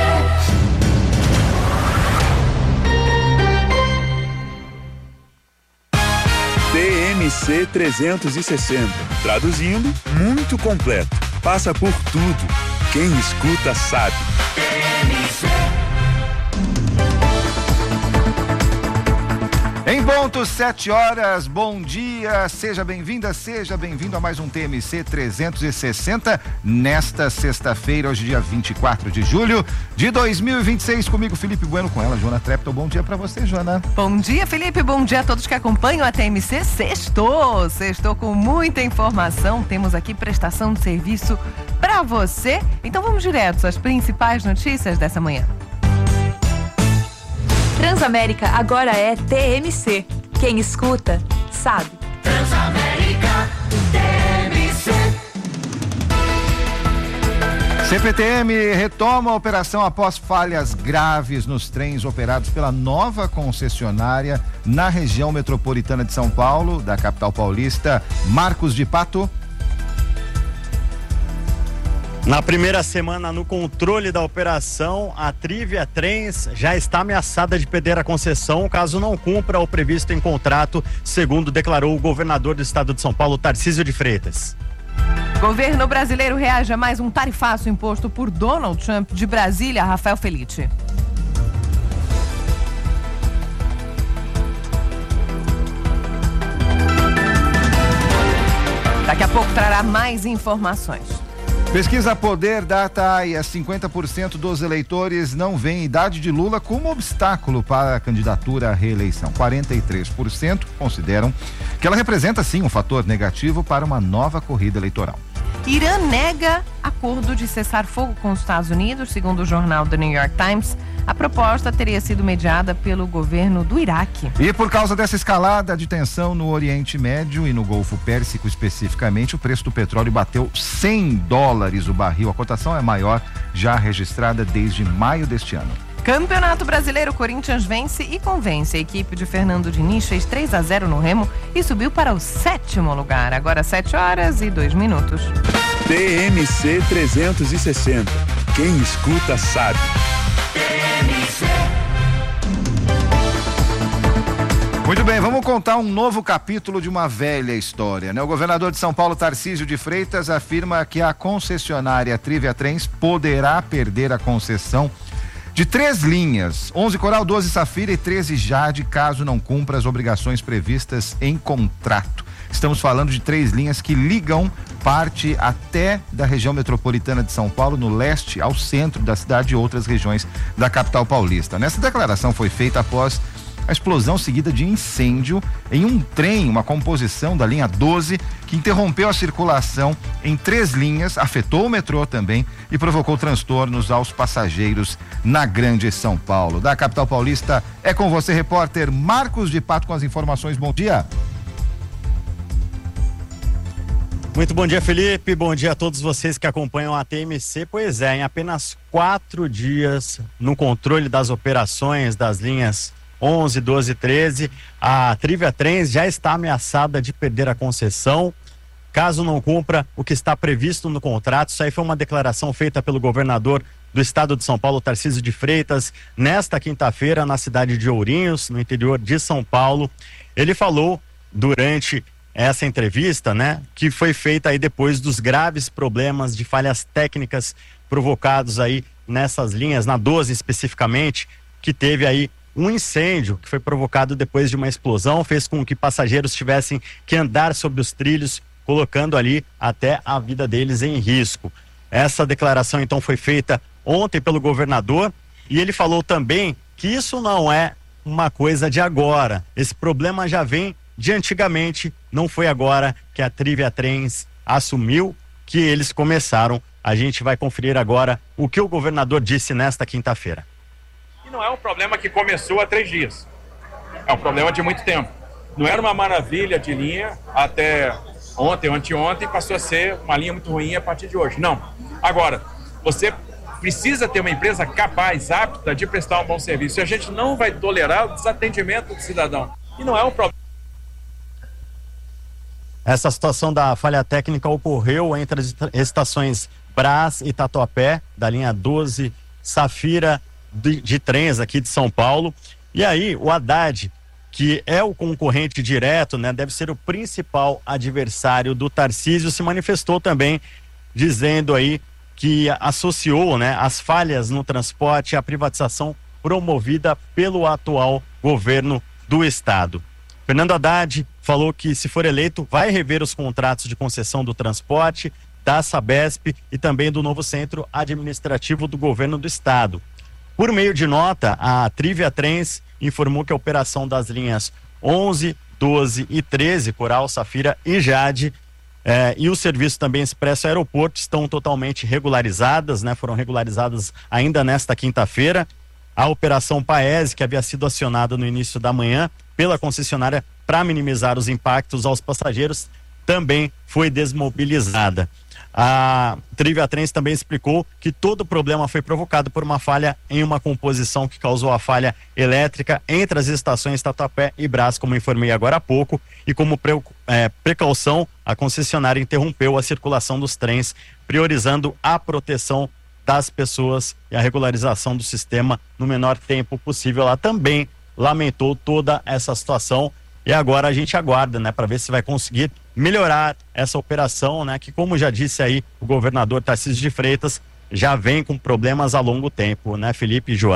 T M C trezentos e sessenta. Traduzindo, muito completo. Passa por tudo. Quem escuta sabe. T M C. Em ponto, sete horas, bom dia, seja bem-vinda, seja bem-vindo a mais um T M C trezentos e sessenta, nesta sexta-feira, hoje dia vinte e quatro de julho de dois mil e vinte e seis, comigo Felipe Bueno, com ela, Joana Trepton. Bom dia pra você, Joana. Bom dia, Felipe, bom dia a todos que acompanham a T M C. Sextou, sextou com muita informação, temos aqui prestação de serviço pra você, então vamos direto às principais notícias dessa manhã. Transamérica agora é T M C. Quem escuta, sabe. Transamérica T M C. C P T M retoma a operação após falhas graves nos trens operados pela nova concessionária na região metropolitana de São Paulo, da capital paulista. Marcos de Pato. Na primeira semana no controle da operação, a Trivia Trens já está ameaçada de perder a concessão caso não cumpra o previsto em contrato, segundo declarou o governador do estado de São Paulo, Tarcísio de Freitas. Governo brasileiro reage a mais um tarifaço imposto por Donald Trump. De Brasília, Rafael Felitti. Daqui a pouco trará mais informações. Pesquisa Poder data e cinquenta por cento dos eleitores não veem a idade de Lula como obstáculo para a candidatura à reeleição. quarenta e três por cento consideram que ela representa sim um fator negativo para uma nova corrida eleitoral. Irã nega acordo de cessar fogo com os Estados Unidos, segundo o jornal The New York Times. A proposta teria sido mediada pelo governo do Iraque. E por causa dessa escalada de tensão no Oriente Médio e no Golfo Pérsico especificamente, o preço do petróleo bateu cem dólares o barril. A cotação é maior já registrada desde maio deste ano. Campeonato Brasileiro, Corinthians vence e convence. A equipe de Fernando Diniz fez três a zero no Remo e subiu para o sétimo lugar. Agora sete horas e dois minutos. T M C trezentos e sessenta. Quem escuta sabe. Muito bem, vamos contar um novo capítulo de uma velha história, né? O governador de São Paulo, Tarcísio de Freitas, afirma que a concessionária Trivia Trens poderá perder a concessão de três linhas, onze Coral, doze Safira e treze Jade, caso não cumpra as obrigações previstas em contrato. Estamos falando de três linhas que ligam parte até da região metropolitana de São Paulo, no leste ao centro da cidade e outras regiões da capital paulista. Nessa declaração foi feita após a explosão seguida de incêndio em um trem, uma composição da linha doze, que interrompeu a circulação em três linhas, afetou o metrô também e provocou transtornos aos passageiros na Grande São Paulo. Da capital paulista, é com você, repórter Marcos de Pato, com as informações. Bom dia. Muito bom dia, Felipe. Bom dia a todos vocês que acompanham a T M C. Pois é, em apenas quatro dias no controle das operações das linhas onze, doze e treze, a Trivia Trens já está ameaçada de perder a concessão, caso não cumpra o que está previsto no contrato. Isso aí foi uma declaração feita pelo governador do estado de São Paulo, Tarcísio de Freitas, nesta quinta-feira, na cidade de Ourinhos, no interior de São Paulo. Ele falou durante essa entrevista, né, que foi feita aí depois dos graves problemas de falhas técnicas provocados aí nessas linhas, na doze especificamente, que teve aí um incêndio que foi provocado depois de uma explosão, fez com que passageiros tivessem que andar sobre os trilhos, colocando ali até a vida deles em risco. Essa declaração então foi feita ontem pelo governador e ele falou também que isso não é uma coisa de agora. Esse problema já vem de antigamente, não foi agora que a Trivia Trens assumiu que eles começaram. A gente vai conferir agora o que o governador disse nesta quinta-feira. Não é um problema que começou há três dias. É um problema de muito tempo. Não era uma maravilha de linha até ontem ou anteontem, passou a ser uma linha muito ruim a partir de hoje. Não. Agora, você precisa ter uma empresa capaz, apta de prestar um bom serviço. E a gente não vai tolerar o desatendimento do cidadão. E não é um problema. Essa situação da falha técnica ocorreu entre as estações Brás e Tatuapé, da linha doze Safira, De, de trens aqui de São Paulo. E aí o Haddad, que é o concorrente direto, né, deve ser o principal adversário do Tarcísio, se manifestou também dizendo aí que associou, né, as falhas no transporte à privatização promovida pelo atual governo do estado. Fernando Haddad falou que, se for eleito, vai rever os contratos de concessão do transporte, da Sabesp e também do novo centro administrativo do governo do estado. Por meio de nota, a Trivia Trens informou que a operação das linhas onze, doze e treze, Coral, Safira e Jade, eh, e o serviço também Expresso Aeroporto estão totalmente regularizadas, né? Foram regularizadas ainda nesta quinta-feira. A operação Paese, que havia sido acionada no início da manhã pela concessionária para minimizar os impactos aos passageiros, também foi desmobilizada. A Trivia Trens também explicou que todo o problema foi provocado por uma falha em uma composição que causou a falha elétrica entre as estações Tatuapé e Brás, como informei agora há pouco, e como pre, é, precaução, a concessionária interrompeu a circulação dos trens, priorizando a proteção das pessoas e a regularização do sistema no menor tempo possível. Ela também lamentou toda essa situação e agora a gente aguarda, né, para ver se vai conseguir melhorar essa operação, né, que, como já disse aí o governador Tarcísio de Freitas, já vem com problemas a longo tempo, né, Felipe e Joana?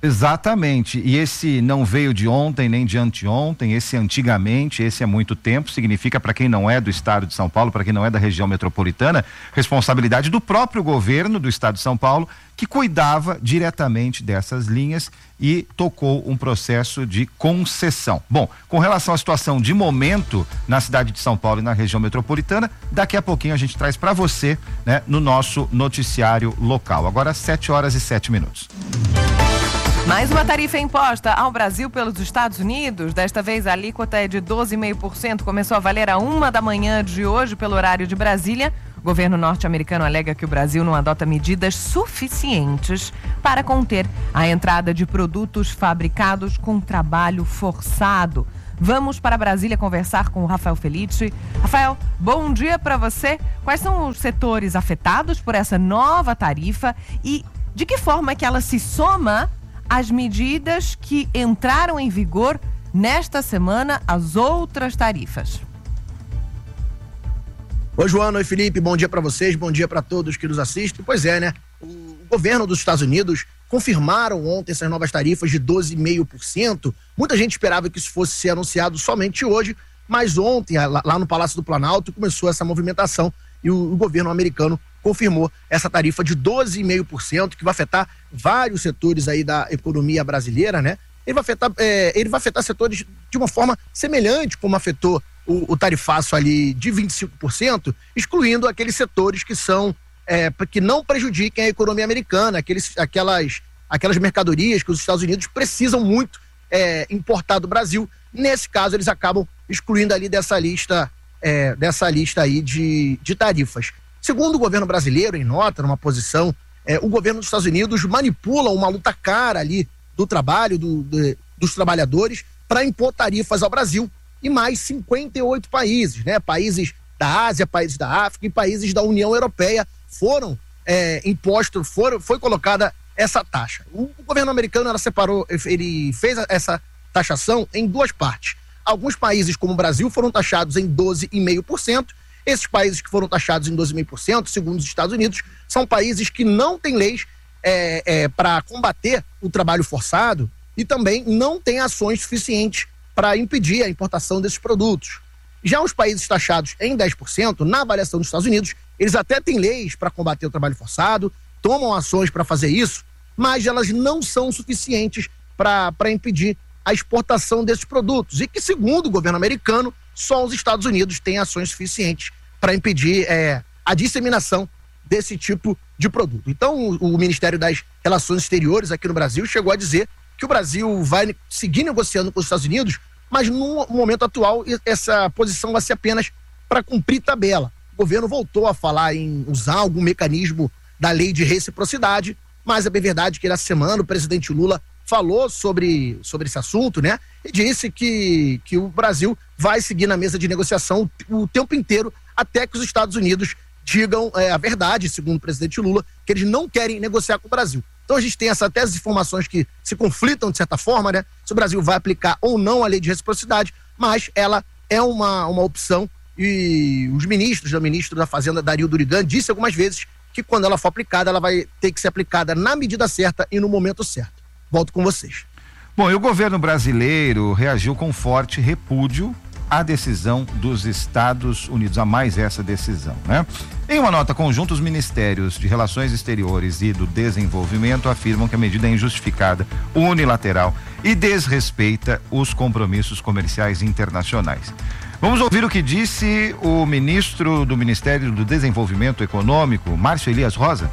Exatamente, e esse não veio de ontem nem de anteontem, esse antigamente, esse é muito tempo, significa, para quem não é do estado de São Paulo, para quem não é da região metropolitana, responsabilidade do próprio governo do estado de São Paulo, que cuidava diretamente dessas linhas e tocou um processo de concessão. Bom, com relação à situação de momento na cidade de São Paulo e na região metropolitana, daqui a pouquinho a gente traz para você, né, no nosso noticiário local. Agora sete horas e sete minutos. Mais uma tarifa imposta ao Brasil pelos Estados Unidos. Desta vez a alíquota é de doze vírgula cinco por cento. Começou a valer a uma da manhã de hoje pelo horário de Brasília. O governo norte-americano alega que o Brasil não adota medidas suficientes para conter a entrada de produtos fabricados com trabalho forçado. Vamos para Brasília conversar com o Rafael Felice. Rafael, bom dia para você. Quais são os setores afetados por essa nova tarifa e de que forma que ela se soma as medidas que entraram em vigor nesta semana, as outras tarifas? Oi, Joana, oi, Felipe, bom dia para vocês, bom dia para todos que nos assistem. Pois é, né? O governo dos Estados Unidos confirmaram ontem essas novas tarifas de doze vírgula cinco por cento. Muita gente esperava que isso fosse ser anunciado somente hoje, mas ontem, lá no Palácio do Planalto, começou essa movimentação e o, o governo americano confirmou essa tarifa de doze vírgula cinco por cento, que vai afetar vários setores aí da economia brasileira, né? Ele vai afetar, é, ele vai afetar setores de uma forma semelhante como afetou o, o tarifaço ali de vinte e cinco por cento, excluindo aqueles setores que são, é, que não prejudiquem a economia americana, aqueles, aquelas, aquelas mercadorias que os Estados Unidos precisam muito é, importar do Brasil. Nesse caso, eles acabam excluindo ali dessa lista, é, dessa lista aí de, de tarifas. Segundo o governo brasileiro, em nota, numa posição, é, o governo dos Estados Unidos manipula uma luta cara ali do trabalho, do, do, dos trabalhadores, para impor tarifas ao Brasil e mais cinquenta e oito países, né? Países da Ásia, países da África e países da União Europeia foram é, impostos, foram, foi colocada essa taxa. O, o governo americano, ela separou, ele fez essa taxação em duas partes. Alguns países, como o Brasil, foram taxados em doze vírgula cinco por cento. Esses países que foram taxados em doze vírgula cinco por cento, segundo os Estados Unidos, são países que não têm leis é, é, para combater o trabalho forçado e também não têm ações suficientes para impedir a importação desses produtos. Já os países taxados em dez por cento, na avaliação dos Estados Unidos, eles até têm leis para combater o trabalho forçado, tomam ações para fazer isso, mas elas não são suficientes para impedir a exportação desses produtos. E que, segundo o governo americano, só os Estados Unidos têm ações suficientes para impedir é, a disseminação desse tipo de produto. Então, o, o Ministério das Relações Exteriores aqui no Brasil chegou a dizer que o Brasil vai seguir negociando com os Estados Unidos, mas no momento atual essa posição vai ser apenas para cumprir tabela. O governo voltou a falar em usar algum mecanismo da lei de reciprocidade, mas é bem verdade que nessa semana o presidente Lula falou sobre, sobre esse assunto, né? E disse que, que o Brasil vai seguir na mesa de negociação o, o tempo inteiro até que os Estados Unidos digam é, a verdade, segundo o presidente Lula, que eles não querem negociar com o Brasil. Então a gente tem essa, até as informações que se conflitam de certa forma, né? Se o Brasil vai aplicar ou não a lei de reciprocidade, mas ela é uma, uma opção e os ministros, o ministro da Fazenda, Dario Durigan, disse algumas vezes que quando ela for aplicada, ela vai ter que ser aplicada na medida certa e no momento certo. Volto com vocês. Bom, e o governo brasileiro reagiu com forte repúdio à decisão dos Estados Unidos, a mais essa decisão, né? Em uma nota conjunta, os ministérios de Relações Exteriores e do Desenvolvimento afirmam que a medida é injustificada, unilateral e desrespeita os compromissos comerciais internacionais. Vamos ouvir o que disse o ministro do Ministério do Desenvolvimento Econômico, Márcio Elias Rosa.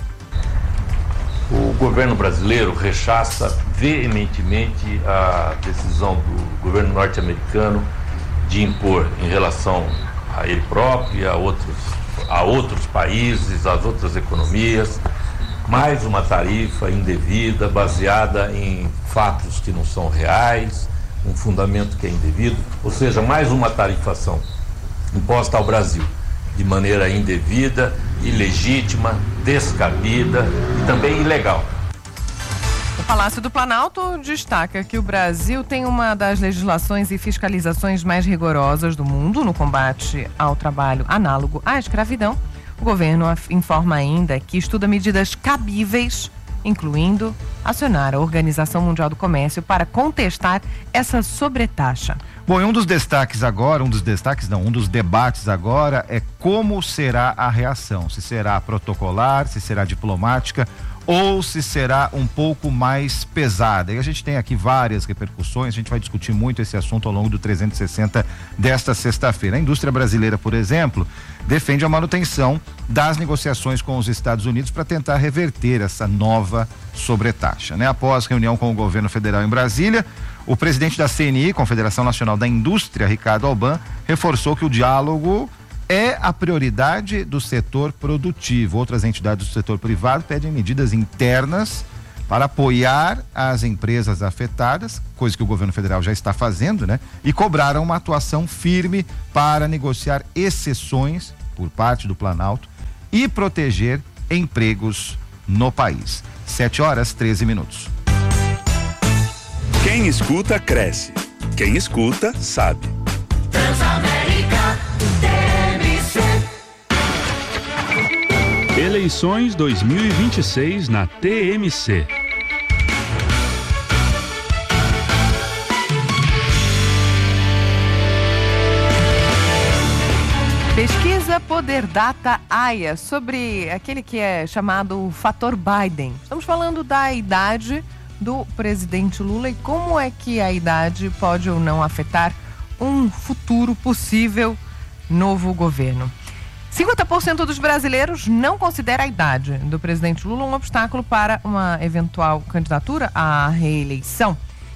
O governo brasileiro rechaça veementemente a decisão do governo norte-americano de impor em relação a ele próprio e a outros, a outros países, às outras economias, mais uma tarifa indevida, baseada em fatos que não são reais, um fundamento que é indevido, ou seja, mais uma tarifação imposta ao Brasil de maneira indevida, ilegítima, descabida e também ilegal. O Palácio do Planalto destaca que o Brasil tem uma das legislações e fiscalizações mais rigorosas do mundo no combate ao trabalho análogo à escravidão. O governo informa ainda que estuda medidas cabíveis incluindo acionar a Organização Mundial do Comércio para contestar essa sobretaxa. Bom, e um dos destaques agora, um dos destaques não, um dos debates agora é como será a reação, se será protocolar, se será diplomática ou se será um pouco mais pesada. E a gente tem aqui várias repercussões, a gente vai discutir muito esse assunto ao longo do trezentos e sessenta desta sexta-feira. A indústria brasileira, por exemplo, defende a manutenção das negociações com os Estados Unidos para tentar reverter essa nova sobretaxa, né? Após reunião com o governo federal em Brasília, o presidente da C N I, Confederação Nacional da Indústria, Ricardo Alban, reforçou que o diálogo é a prioridade do setor produtivo. Outras entidades do setor privado pedem medidas internas para apoiar as empresas afetadas, coisa que o governo federal já está fazendo, né? E cobraram uma atuação firme para negociar exceções por parte do Planalto e proteger empregos no país. Sete horas, treze minutos. Quem escuta, cresce. Quem escuta, sabe. Transamérica T M C. Eleições dois mil e vinte e seis na T M C. Pesquisa Poder Data AIA sobre aquele que é chamado fator Biden. Estamos falando da idade do presidente Lula e como é que a idade pode ou não afetar um futuro possível novo governo. cinquenta por cento dos brasileiros não considera a idade do presidente Lula um obstáculo para uma eventual candidatura à reeleição.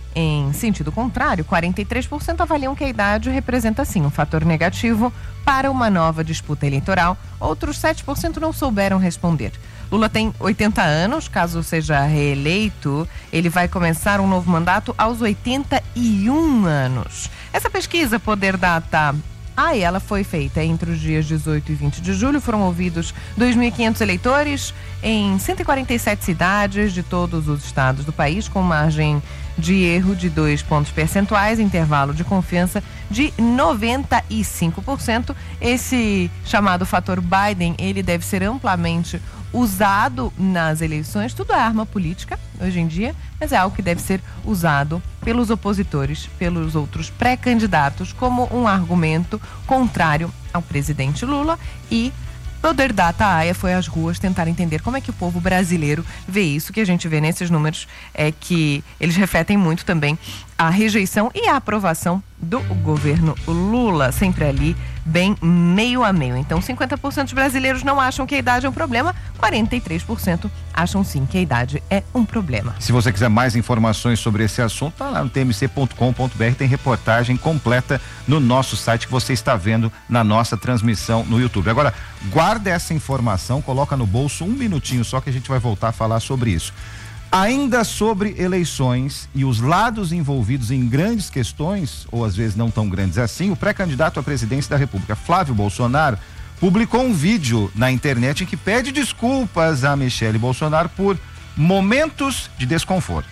Em sentido contrário, quarenta e três por cento avaliam que a idade representa sim um fator negativo para uma nova disputa eleitoral. Outros sete por cento não souberam responder. Lula tem oitenta anos, caso seja reeleito, ele vai começar um novo mandato aos oitenta e um anos. Essa pesquisa Poder Data Ah, ela foi feita entre os dias dezoito e vinte de julho. Foram ouvidos dois mil e quinhentos eleitores em cento e quarenta e sete cidades de todos os estados do país, com margem de erro de dois pontos percentuais, intervalo de confiança de noventa e cinco por cento. Esse chamado fator Biden, ele deve ser amplamente usado nas eleições. Tudo é arma política hoje em dia, mas é algo que deve ser usado pelos opositores, pelos outros pré-candidatos, como um argumento contrário ao presidente Lula. E Poder Data AIA foi às ruas tentar entender como é que o povo brasileiro vê isso. Que a gente vê nesses números é que eles refletem muito também a rejeição e a aprovação do governo Lula, sempre ali bem meio a meio. Então, cinquenta por cento dos brasileiros não acham que a idade é um problema, quarenta e três por cento acham sim que a idade é um problema. Se você quiser mais informações sobre esse assunto, tá lá no t m c ponto com ponto b r, tem reportagem completa no nosso site que você está vendo na nossa transmissão no YouTube. Agora, guarda essa informação, coloca no bolso um minutinho só que a gente vai voltar a falar sobre isso. Ainda sobre eleições e os lados envolvidos em grandes questões, ou às vezes não tão grandes assim, o pré-candidato à presidência da República, Flávio Bolsonaro, publicou um vídeo na internet em que pede desculpas a Michele Bolsonaro por momentos de desconforto.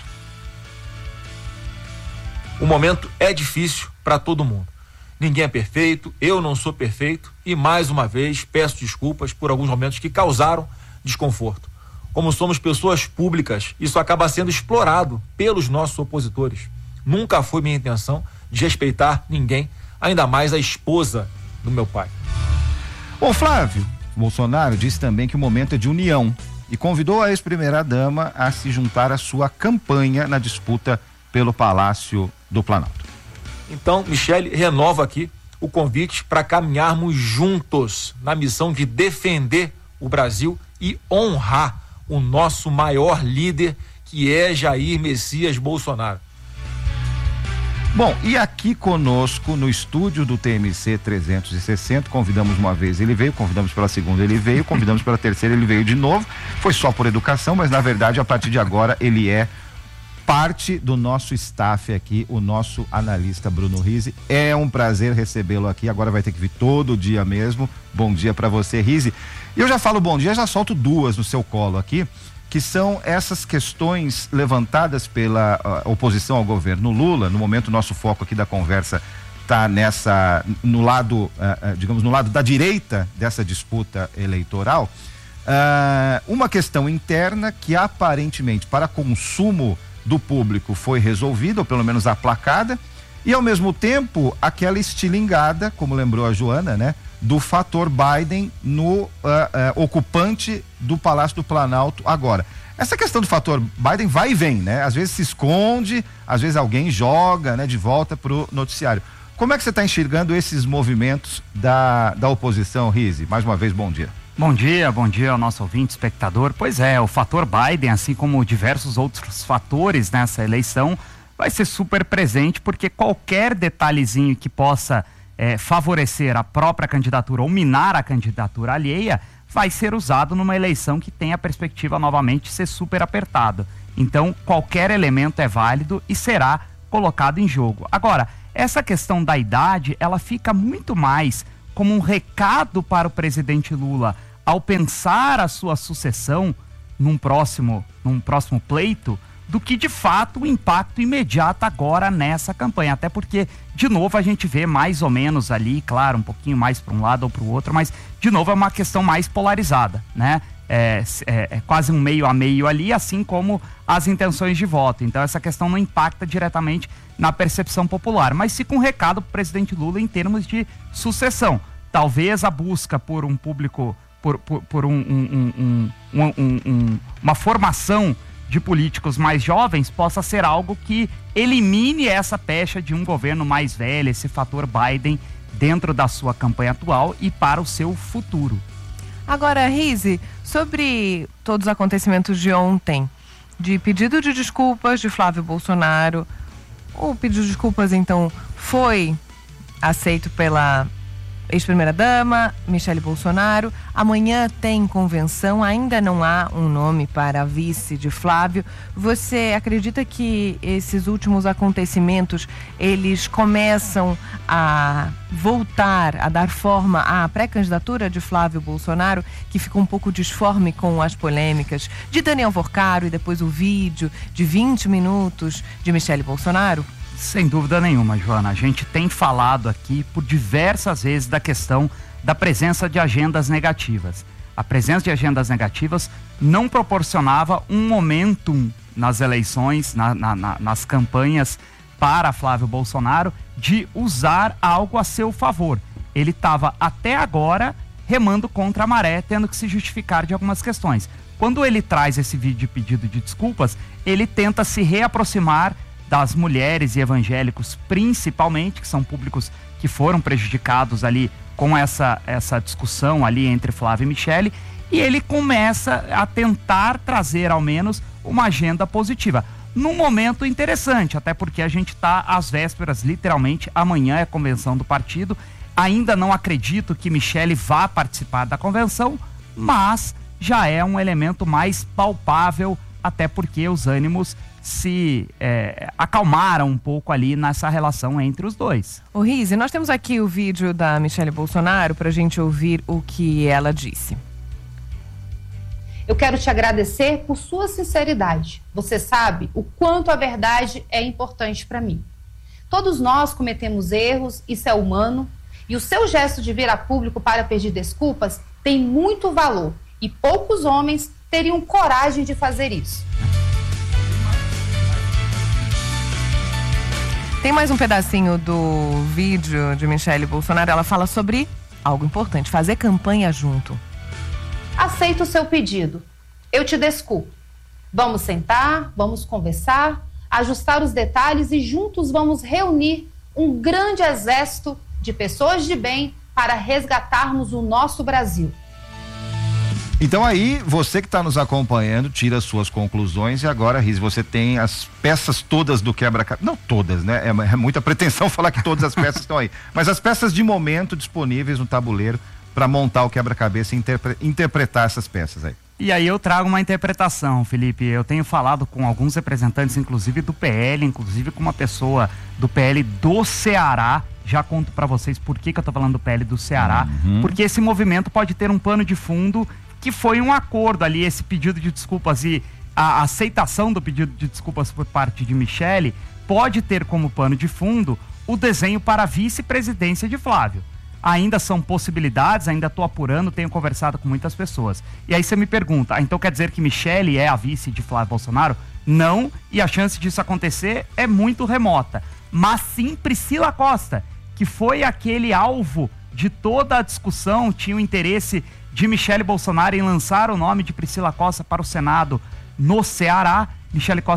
O momento é difícil para todo mundo. Ninguém é perfeito, eu não sou perfeito e, mais uma vez, peço desculpas por alguns momentos que causaram desconforto. Como somos pessoas públicas, isso acaba sendo explorado pelos nossos opositores. Nunca foi minha intenção desrespeitar ninguém, ainda mais a esposa do meu pai. O Flávio Bolsonaro disse também que o momento é de união e convidou a ex-primeira-dama a se juntar à sua campanha na disputa pelo Palácio do Planalto. Então, Michele, renova aqui o convite para caminharmos juntos na missão de defender o Brasil e honrar o nosso maior líder, que é Jair Messias Bolsonaro. Bom, e aqui conosco no estúdio do T M C trezentos e sessenta, convidamos uma vez, ele veio, convidamos pela segunda, ele veio, convidamos pela terceira, ele veio de novo. Foi só por educação, mas na verdade a partir de agora ele é parte do nosso staff aqui, o nosso analista Bruno Rizzi. É um prazer recebê-lo aqui, agora vai ter que vir todo dia mesmo. Bom dia para você, Rizzi. E eu já falo bom dia, já solto duas no seu colo aqui, que são essas questões levantadas pela uh, oposição ao governo Lula. No momento, nosso foco aqui da conversa está nessa, no lado, uh, uh, digamos, no lado da direita dessa disputa eleitoral. Uh, uma questão interna que aparentemente para consumo do público foi resolvida, ou pelo menos aplacada, e ao mesmo tempo aquela estilingada, como lembrou a Joana, né, do fator Biden no uh, uh, ocupante do Palácio do Planalto agora. Essa questão do fator Biden vai e vem, né? Às vezes se esconde, às vezes alguém joga, né, de volta pro noticiário. Como é que você está enxergando esses movimentos da, da oposição, Rizzi? Mais uma vez, bom dia. Bom dia, bom dia ao nosso ouvinte, espectador. Pois é, o fator Biden, assim como diversos outros fatores nessa eleição, vai ser super presente, porque qualquer detalhezinho que possa é, favorecer a própria candidatura ou minar a candidatura alheia vai ser usado numa eleição que tem a perspectiva novamente de ser super apertado. Então, qualquer elemento é válido e será colocado em jogo. Agora, essa questão da idade, ela fica muito mais como um recado para o presidente Lula ao pensar a sua sucessão num próximo, num próximo pleito, do que de fato o impacto imediato agora nessa campanha. Até porque, de novo, a gente vê mais ou menos ali, claro, um pouquinho mais para um lado ou para o outro, mas de novo é uma questão mais polarizada, né? É, é, é quase um meio a meio ali, assim como as intenções de voto. Então essa questão não impacta diretamente na percepção popular, mas fica um recado para o presidente Lula em termos de sucessão. Talvez a busca por um público, por, por, por um, um, um, um, um, um, uma formação de políticos mais jovens possa ser algo que elimine essa pecha de um governo mais velho, esse fator Biden dentro da sua campanha atual e para o seu futuro. Agora, Rizzi, sobre todos os acontecimentos de ontem, de pedido de desculpas de Flávio Bolsonaro, o pedido de desculpas então foi aceito pela ex-primeira-dama, Michele Bolsonaro. Amanhã tem convenção, ainda não há um nome para a vice de Flávio. Você acredita que esses últimos acontecimentos, eles começam a voltar, a dar forma à pré-candidatura de Flávio Bolsonaro, que ficou um pouco disforme com as polêmicas de Daniel Vorcaro e depois o vídeo de vinte minutos de Michele Bolsonaro? Sem dúvida nenhuma, Joana. A gente tem falado aqui por diversas vezes da questão da presença de agendas negativas. A presença de agendas negativas não proporcionava um momentum nas eleições, na, na, na, nas campanhas para Flávio Bolsonaro de usar algo a seu favor. Ele estava até agora remando contra a maré, tendo que se justificar de algumas questões. Quando ele traz esse vídeo de pedido de desculpas, ele tenta se reaproximar das mulheres e evangélicos, principalmente, que são públicos que foram prejudicados ali com essa, essa discussão ali entre Flávio e Michele, e ele começa a tentar trazer, ao menos, uma agenda positiva. Num momento interessante, até porque a gente está às vésperas, literalmente, amanhã é a convenção do partido, ainda não acredito que Michele vá participar da convenção, mas já é um elemento mais palpável, até porque os ânimos se é, acalmaram um pouco ali nessa relação entre os dois. Ô Rizzi, nós temos aqui o vídeo da Michele Bolsonaro para a gente ouvir o que ela disse. Eu quero te agradecer por sua sinceridade. Você sabe o quanto a verdade é importante para mim. Todos nós cometemos erros, isso é humano, e o seu gesto de vir a público para pedir desculpas tem muito valor, e poucos homens teriam coragem de fazer isso. Tem mais um pedacinho do vídeo de Michele Bolsonaro. Ela fala sobre algo importante, fazer campanha junto. Aceito o seu pedido. Eu te desculpo. Vamos sentar, vamos conversar, ajustar os detalhes e juntos vamos reunir um grande exército de pessoas de bem para resgatarmos o nosso Brasil. Então aí, você que está nos acompanhando, tira suas conclusões e agora, Rizzi, você tem as peças todas do quebra-cabeça, não todas, né? É, é muita pretensão falar que todas as peças estão aí, mas as peças de momento disponíveis no tabuleiro para montar o quebra-cabeça e interpre- interpretar essas peças aí. E aí eu trago uma interpretação, Felipe. Eu tenho falado com alguns representantes, inclusive do P L, inclusive com uma pessoa do P L do Ceará. Já conto para vocês por que, que eu tô falando do P L do Ceará, uhum. Porque esse movimento pode ter um pano de fundo que foi um acordo ali, esse pedido de desculpas e a aceitação do pedido de desculpas por parte de Michele pode ter como pano de fundo o desenho para a vice-presidência de Flávio. ainda são possibilidades, ainda estou apurando, tenho conversado com muitas pessoas. E aí você me pergunta, ah, então quer dizer que Michele é a vice de Flávio Bolsonaro? Não, e a chance disso acontecer é muito remota. Mas sim Priscila Costa, que foi aquele alvo de toda a discussão, tinha o interesse de Michele Bolsonaro em lançar o nome de Priscila Costa para o Senado no Ceará. Michele Costa